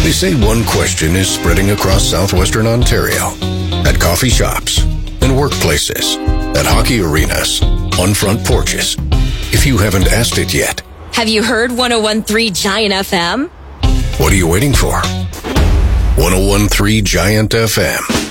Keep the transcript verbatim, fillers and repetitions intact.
They say one question is spreading across southwestern Ontario. At coffee shops, in workplaces, at hockey arenas, on front porches. If you haven't asked it yet, have you heard one oh one point three Giant F M? What are you waiting for? one oh one point three Giant F M.